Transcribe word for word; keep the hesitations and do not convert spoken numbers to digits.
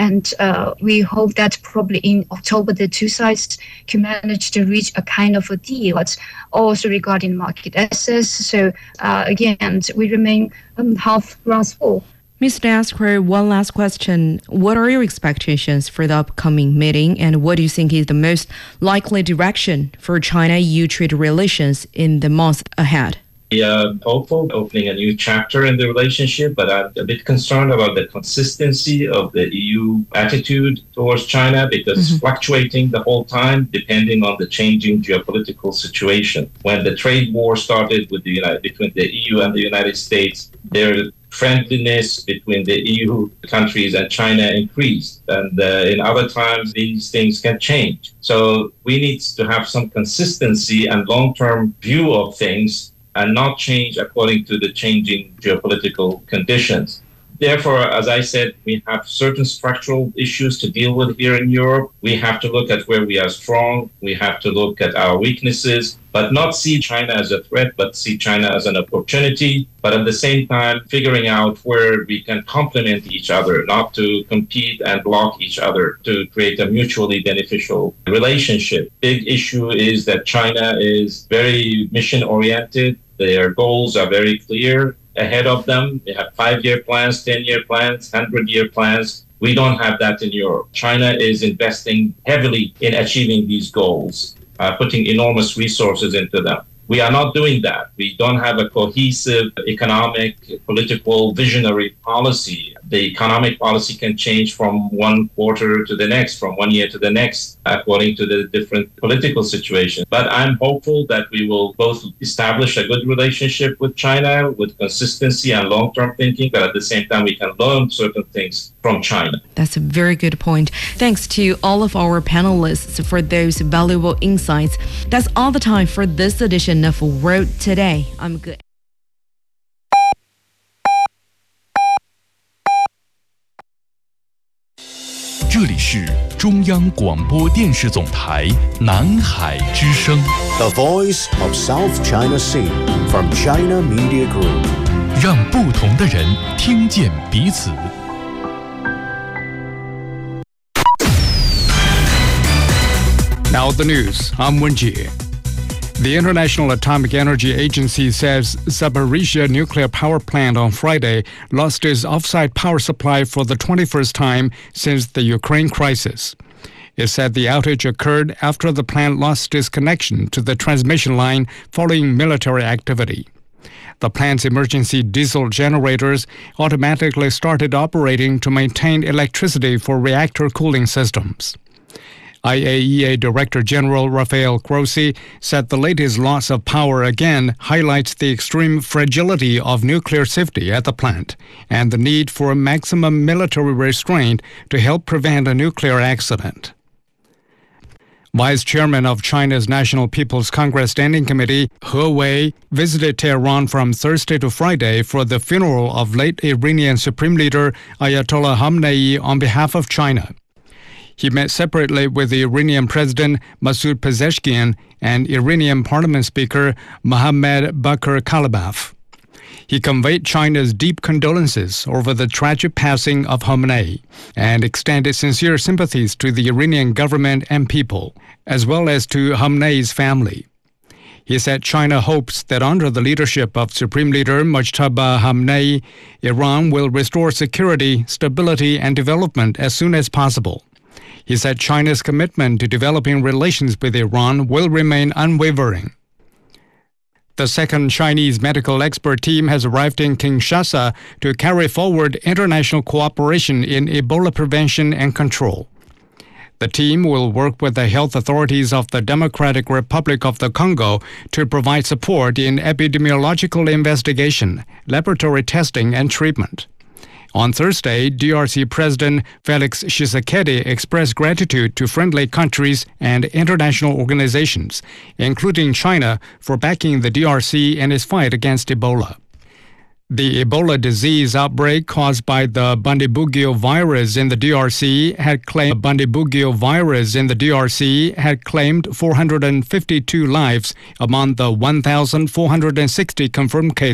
And uh, we hope that probably in October, the two sides can manage to reach a kind of a deal. But also regarding market access. So uh, again, we remain um, half glass full. Mister Asker, one last question. What are your expectations for the upcoming meeting, and what do you think is the most likely direction for China-E U trade relations in the months ahead? We are hopeful opening a new chapter in the relationship, but I'm a bit concerned about the consistency of the E U attitude towards China because mm-hmm. it's fluctuating the whole time depending on the changing geopolitical situation. When the trade war started with the United, between the E U and the United States, their friendliness between the E U countries and China increased. And uh, in other times, these things can change. So we need to have some consistency and long-term view of things and not change according to the changing geopolitical conditions. Therefore, as I said, we have certain structural issues to deal with here in Europe. We have to look at where we are strong. We have to look at our weaknesses, but not see China as a threat, but see China as an opportunity. But at the same time, figuring out where we can complement each other, not to compete and block each other, to create a mutually beneficial relationship. Big issue is that China is very mission-oriented. Their goals are very clear ahead of them. They have five-year plans, ten-year plans, hundred-year plans. We don't have that in Europe. China is investing heavily in achieving these goals, uh, putting enormous resources into them. We are not doing that. We don't have a cohesive economic, political, visionary policy. The economic policy can change from one quarter to the next, from one year to the next, according to the different political situation. But I'm hopeful that we will both establish a good relationship with China with consistency and long-term thinking, but at the same time, we can learn certain things from China. That's a very good point. Thanks to all of our panelists for those valuable insights. That's all the time for this edition of World Today. I'm good. 这里是中央广播电视总台南海之声 The Voice of South China Sea from China Media Group 让不同的人听见彼此 Now the news, I'm Wenjie. The International Atomic Energy Agency says Zaporizhzhia nuclear power plant on Friday lost its offsite power supply for the twenty-first time since the Ukraine crisis. It said the outage occurred after the plant lost its connection to the transmission line following military activity. The plant's emergency diesel generators automatically started operating to maintain electricity for reactor cooling systems. I A E A Director General Rafael Grossi said the latest loss of power again highlights the extreme fragility of nuclear safety at the plant and the need for maximum military restraint to help prevent a nuclear accident. Vice Chairman of China's National People's Congress Standing Committee, He Wei, visited Tehran from Thursday to Friday for the funeral of late Iranian Supreme Leader Ayatollah Khamenei on behalf of China. He met separately with the Iranian President Masoud Pezeshkian and Iranian Parliament Speaker Mohammad Bakir Kalibaf. He conveyed China's deep condolences over the tragic passing of Khamenei and extended sincere sympathies to the Iranian government and people, as well as to Khamenei's family. He said China hopes that under the leadership of Supreme Leader Mojtaba Khamenei, Iran will restore security, stability, and development as soon as possible. He said China's commitment to developing relations with Iran will remain unwavering. The second Chinese medical expert team has arrived in Kinshasa to carry forward international cooperation in Ebola prevention and control. The team will work with the health authorities of the Democratic Republic of the Congo to provide support in epidemiological investigation, laboratory testing, and treatment. On Thursday, D R C President Felix Tshisekedi expressed gratitude to friendly countries and international organizations, including China, for backing the D R C in its fight against Ebola. The Ebola disease outbreak caused by the Bundibugyo virus in the D R C had claimed Bundibugyo virus in the D R C had claimed four hundred fifty-two lives among the one thousand four hundred sixty confirmed cases.